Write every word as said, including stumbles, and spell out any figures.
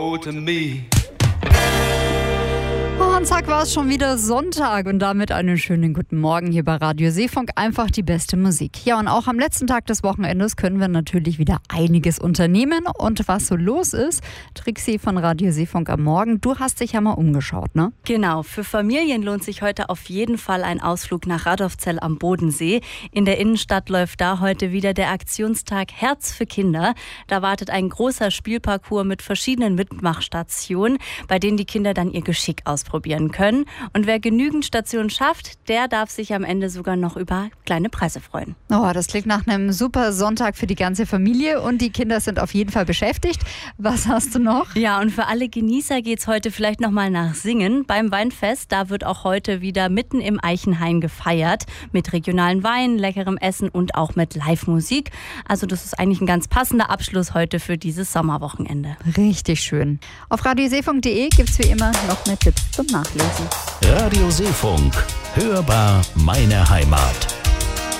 to me. Und zack, war es schon wieder Sonntag und damit einen schönen guten Morgen hier bei Radio Seefunk. Einfach die beste Musik. Ja, und auch am letzten Tag des Wochenendes können wir natürlich wieder einiges unternehmen. Und was so los ist, Trixie von Radio Seefunk am Morgen, du hast dich ja mal umgeschaut, ne? Genau, für Familien lohnt sich heute auf jeden Fall ein Ausflug nach Radolfzell am Bodensee. In der Innenstadt läuft da heute wieder der Aktionstag Herz für Kinder. Da wartet ein großer Spielparcours mit verschiedenen Mitmachstationen, bei denen die Kinder dann ihr Geschick ausprobieren können. Und wer genügend Stationen schafft, der darf sich am Ende sogar noch über kleine Preise freuen. Oh, das klingt nach einem super Sonntag für die ganze Familie und die Kinder sind auf jeden Fall beschäftigt. Was hast du noch? Ja, und für alle Genießer geht's heute vielleicht nochmal nach Singen. Beim Weinfest, da wird auch heute wieder mitten im Eichenhain gefeiert. Mit regionalen Weinen, leckerem Essen und auch mit Live-Musik. Also das ist eigentlich ein ganz passender Abschluss heute für dieses Sommerwochenende. Richtig schön. Auf radioseefunk punkt de gibt's wie immer noch mehr Tipps zum Nachlesen. Radio Seefunk. Hörbar meine Heimat.